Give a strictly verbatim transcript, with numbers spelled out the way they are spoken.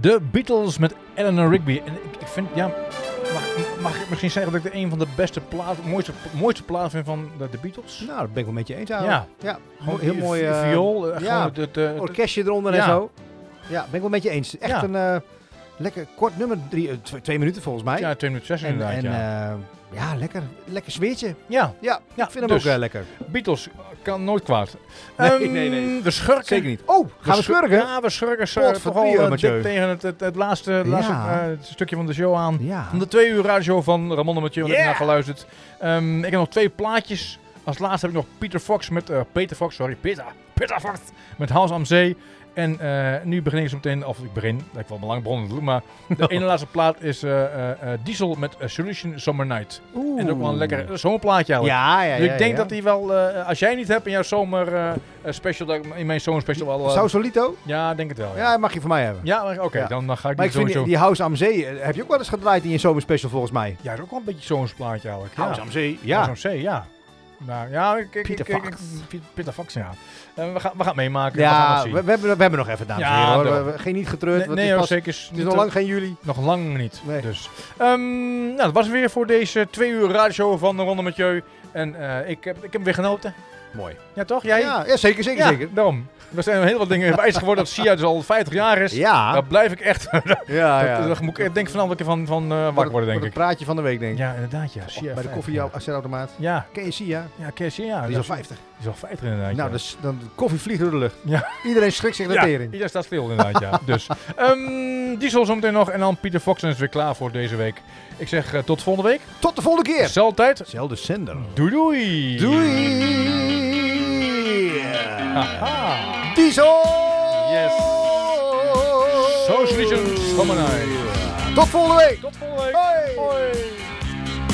De Beatles met Eleanor Rigby. En ik, ik vind, ja, mag, mag ik misschien zeggen dat ik de een van de beste platen, mooiste, mooiste platen vind van de, de Beatles? Nou, dat ben ik wel met je eens eigenlijk. Ja. Ja, gewoon heel mooi. Uh, viool, uh, ja, gewoon het, uh, orkestje eronder ja. en zo. Ja, ben ik wel met je eens. Echt ja. een uh, lekker kort nummer, drie, uh, twee, twee minuten volgens mij. Ja, twee minuten zes en, inderdaad. En, ja. Uh, ja, lekker, lekker sfeertje. Ja, ja, ja ik vind dus, hem ook uh, lekker. Beatles kan nooit kwaad. Nee, um, nee, nee. We schurken. Zeker niet. Oh, gaan we schurken? Ja, we schurken uh, toch al uh, dik tegen het, het, het laatste, ja. laatste uh, het stukje van de show aan. Ja. Van de twee uur radioshow van Ramon en Mathieu, yeah. heb ik naar geluisterd. Um, ik heb nog twee plaatjes. Als laatste heb ik nog Peter Fox met... Uh, Peter Fox, sorry. Peter. Peter Fox met House am Zee. En uh, nu begin ik zo meteen, of ik begin, dat ik wel belangrijk begonnen te doen, maar de ene laatste plaat is uh, uh, Diesel met uh, Solution Summer Night. Oeh. En ook wel een lekker zomerplaatje eigenlijk. Ja, ja, ja. Dus ik denk ja. dat die wel, uh, als jij niet hebt in jouw zomer uh, special, dat ik in mijn zomer special wel... Uh, Sausalito? Ja, denk het wel. Ja, ja mag je van mij hebben. Ja, oké, okay, ja. dan, dan ga ik maar niet ik vind sowieso... die, die House am Zee, heb je ook wel eens gedraaid in je zomerspecial volgens mij? Ja, dat is ook wel een beetje zomersplaatje eigenlijk. House ja. am Zee, ja. House am Zee, ja. Nou, ja, ik, ik, Peter ik, Fox. Ik, Peter Fox, ja. Uh, we, gaan, we gaan het meemaken. Ja, we, gaan het zien. we, we, hebben, we hebben nog even, dames en ja, heren. Hoor. We, we, geen niet getreurd. Nee, nee het is, hoor, pas, zeker. het is nog lang geen juli. Nog lang niet. Nee. Dus. Um, nou, dat was het weer voor deze twee uur radioshow van de Ronde Mathieu. En uh, ik, heb, ik heb weer genoten. Mooi. Ja, toch? Jij? Ja, ja zeker, zeker, ja, zeker. Daarom. Er zijn heel wat dingen wijs geworden dat Sia dus al vijftig jaar is. Ja. Daar blijf ik echt... ja, ja. Dat moet ik denk vanaf een keer van, van uh, wakker worden, denk ik. Het praatje van de week, denk ik. Ja, inderdaad, ja. Sia Oh, bij de koffieautomaat. Ja. Ken je Sia? Ja, ken je Sia? Die is al vijftig. Die is al vijftig inderdaad, Nou, ja. dus dan de koffie vliegt door de lucht. Ja. Iedereen schrikt zich de ja, tering. iedereen staat stil inderdaad, ja. Dus, um, Diesel zometeen nog en dan Peter Fox is weer klaar voor deze week. Ik zeg uh, tot volgende week. Tot de volgende keer. Zelfde tijd. Zelfde zender. Doei doei. Doei. Haha. Diesel. Yes. Socialism Summer Night. Tot volgende week. Tot volgende week. Hoi. Hoi.